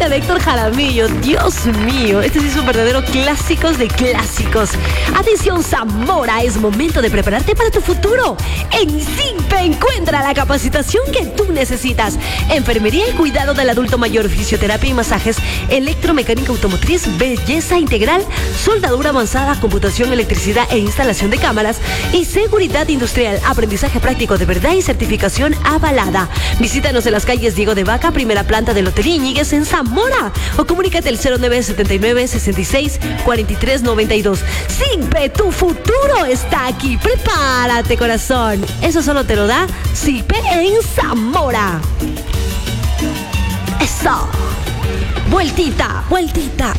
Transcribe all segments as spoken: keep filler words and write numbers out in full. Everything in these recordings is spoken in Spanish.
música de Héctor Jaramillo. Dios mío, este sí es un verdadero clásicos de clásicos. Atención, Zamora, es momento de prepararte para tu futuro. En SIGPE encuentra la capacitación que tú necesitas. Enfermería y cuidado del adulto mayor, fisioterapia y masajes, electromecánica automotriz, belleza integral, soldadura avanzada, computación, electricidad e instalación de cámaras y seguridad industrial, aprendizaje práctico de verdad y certificación avalada. Visítanos en las calles Diego de Vaca, primera planta de Lotería Iñiguez en Zamora, o comunícate al cero nueve siete nueve, seis seis, cuatro tres nueve dos. SIGPE, tu futuro está aquí. Prepárate, corazón. Eso solo te lo da SIGPE en Zamora. Eso. Vueltita, vueltita.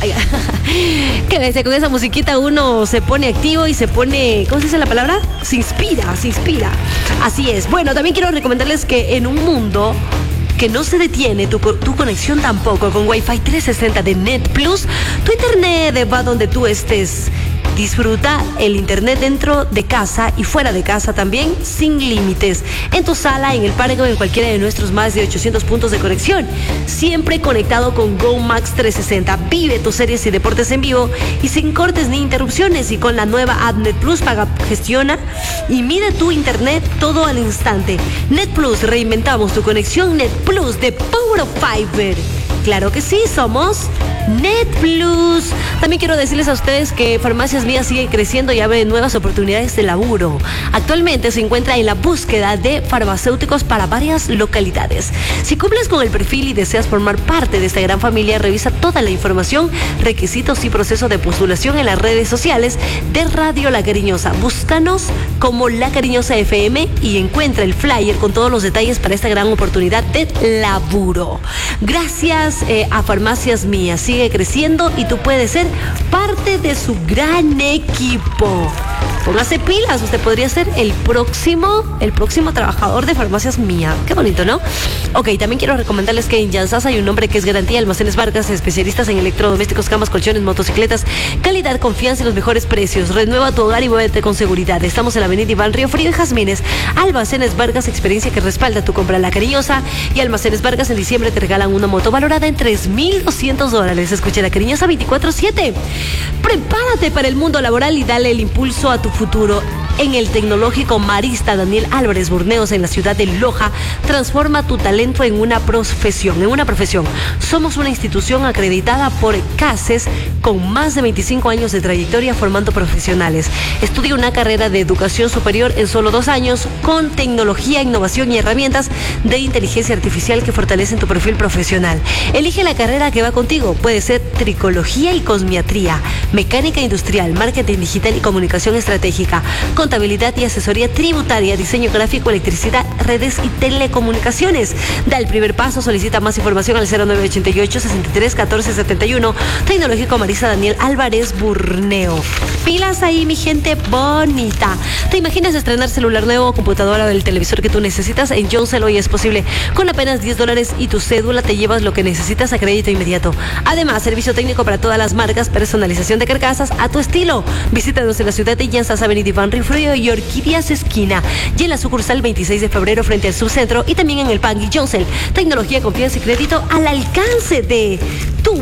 Que ves, con esa musiquita uno se pone activo y se pone, ¿cómo se dice la palabra? Se inspira, se inspira. Así es. Bueno, también quiero recomendarles que en un mundo que no se detiene, tu, tu conexión tampoco, con Wi-Fi trescientos sesenta de Net Plus, tu internet va donde tú estés. Disfruta el internet dentro de casa y fuera de casa también, sin límites. En tu sala, en el parque o en cualquiera de nuestros más de ochocientos puntos de conexión. Siempre conectado con GoMax trescientos sesenta. Vive tus series y deportes en vivo y sin cortes ni interrupciones. Y con la nueva app Net Plus, paga, gestiona y mide tu internet todo al instante. Net Plus, reinventamos tu conexión. Net Plus de Power Fiber. Claro que sí, somos Net Plus. También quiero decirles a ustedes que Farmacias Mía sigue creciendo y abre nuevas oportunidades de laburo. Actualmente se encuentra en la búsqueda de farmacéuticos para varias localidades. Si cumples con el perfil y deseas formar parte de esta gran familia, revisa toda la información, requisitos y proceso de postulación en las redes sociales de Radio La Cariñosa. Búscanos como La Cariñosa F M y encuentra el flyer con todos los detalles para esta gran oportunidad de laburo. Gracias eh, a Farmacias Mía. Sigue creciendo y tú puedes ser parte de su gran equipo. Póngase pilas, usted podría ser el próximo, el próximo trabajador de Farmacias Mía. Qué bonito, ¿no? Ok, también quiero recomendarles que en Yansas hay un nombre que es garantía. Almacenes Vargas, especialistas en electrodomésticos, camas, colchones, motocicletas, calidad, confianza y los mejores precios. Renueva tu hogar y muévete con seguridad. Estamos en la avenida Iván Río Frío y Jazmines. Almacenes Vargas, experiencia que respalda tu compra. La Cariñosa y Almacenes Vargas en diciembre te regalan una moto valorada en tres mil doscientos dólares. Escucha La Cariñosa veinticuatro siete. Prepárate para el mundo laboral y dale el impulso a tu futuro. En el Tecnológico Marista Daniel Álvarez Burneos, en la ciudad de Loja, transforma tu talento en una profesión, en una profesión. Somos una institución acreditada por CACES con más de veinticinco años de trayectoria formando profesionales. Estudia una carrera de educación superior en solo dos años con tecnología, innovación y herramientas de inteligencia artificial que fortalecen tu perfil profesional. Elige la carrera que va contigo. Puede ser tricología y cosmiatría, mecánica industrial, marketing digital y comunicación estratégica, contabilidad y asesoría tributaria, diseño gráfico, electricidad, redes y telecomunicaciones. Da el primer paso, solicita más información al cero nueve ocho ocho, seis tres, uno cuatro siete uno. Tecnológico Marisa Daniel Álvarez Burneo. Pilas ahí, mi gente bonita. ¿Te imaginas estrenar celular nuevo, computadora o el televisor que tú necesitas? En Joncel hoy es posible. Con apenas diez dólares y tu cédula te llevas lo que necesitas a crédito inmediato. Además, servicio técnico para todas las marcas, personalización de carcasas a tu estilo. Visítanos en la ciudad de Yansas, Avenida Iván Río Frío y Orquídeas Esquina, y en la sucursal veintiséis de febrero frente al subcentro, y también en el Pangui Joncel. Tecnología, confianza y crédito al alcance de tu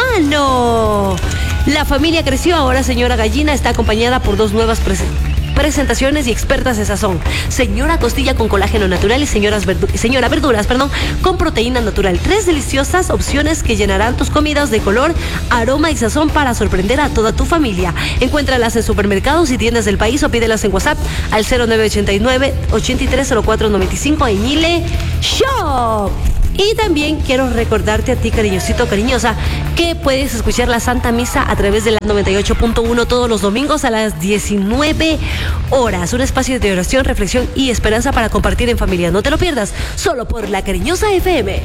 mano. La familia creció. Ahora Señora Gallina está acompañada por dos nuevas presentaciones. presentaciones y expertas de sazón. Señora Costilla con colágeno natural y señoras verdu- Señora Verduras, perdón, con proteína natural. Tres deliciosas opciones que llenarán tus comidas de color, aroma y sazón para sorprender a toda tu familia. Encuéntralas en supermercados y tiendas del país o pídelas en WhatsApp al cero nueve ocho nueve, ocho tres cero cuatro nueve cinco en Ile Shop. Y también quiero recordarte a ti, cariñosito, cariñosa, que puedes escuchar la Santa Misa a través de la noventa y ocho punto uno todos los domingos a las diecinueve horas. Un espacio de oración, reflexión y esperanza para compartir en familia. No te lo pierdas, solo por La Cariñosa F M.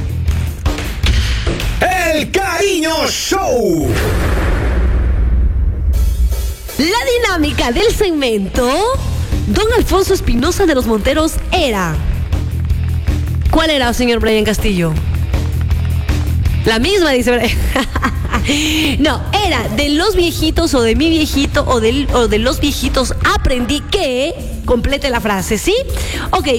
El Cariño Show. La dinámica del segmento Don Alfonso Espinosa de los Monteros era... ¿Cuál era, señor Brian Castillo? La misma, dice Brian. No, era de los viejitos o de mi viejito o de, o de los viejitos aprendí que... Complete la frase, ¿sí? Ok,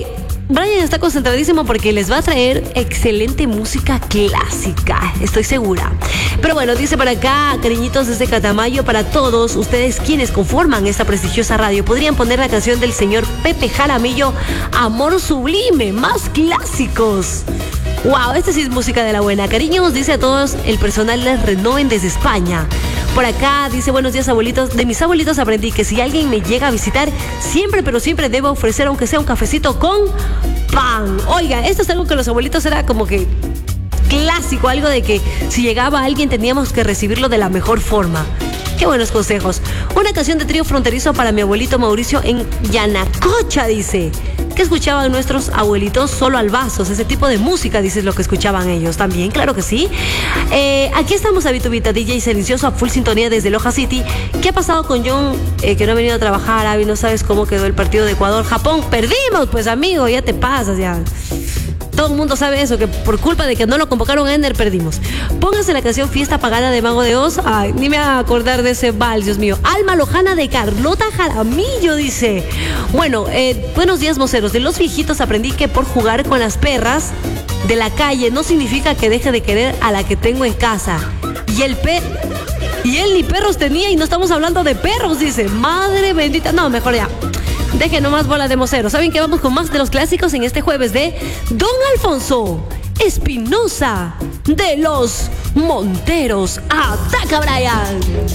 Brian está concentradísimo porque les va a traer excelente música clásica, estoy segura. Pero bueno, dice por acá, cariñitos desde Catamayo, para todos ustedes quienes conforman esta prestigiosa radio, podrían poner la canción del señor Pepe Jaramillo, Amor Sublime, más clásicos. Wow, esta sí es música de la buena. Cariños, dice a todos el personal de Renoven desde España. Por acá dice, buenos días abuelitos. De mis abuelitos aprendí que si alguien me llega a visitar, siempre, pero siempre debo ofrecer aunque sea un cafecito con pan. Oiga, esto es algo que los abuelitos era como que clásico, algo de que si llegaba alguien teníamos que recibirlo de la mejor forma. Qué buenos consejos. Una canción de trío fronterizo para mi abuelito Mauricio en Yanacocha, dice. Que escuchaban nuestros abuelitos solo al vasos, ese tipo de música, dices lo que escuchaban ellos también, claro que sí. Eh, aquí estamos, Abitubita, D J silencioso a full sintonía desde Loja City. ¿Qué ha pasado con John, eh, que no ha venido a trabajar? Avi, no sabes cómo quedó el partido de Ecuador-Japón. Perdimos, pues amigo, ya te pasas, ya. Todo el mundo sabe eso, que por culpa de que no lo convocaron a Ender, perdimos. Póngase la canción Fiesta Pagana de Mago de Oz. Ay, ni me voy a acordar de ese vals, Dios mío. Alma Lojana de Carlota Jaramillo, dice. Bueno, eh, buenos días, moceros. De los viejitos aprendí que por jugar con las perras de la calle no significa que deje de querer a la que tengo en casa. Y el pe... Y él ni perros tenía y no estamos hablando de perros, dice. Madre bendita. No, mejor ya. Deje nomás bola de mocero. ¿Saben que vamos con más de los clásicos en este jueves de Don Alfonso Espinosa de los Monteros? ¡Ataca, Brian!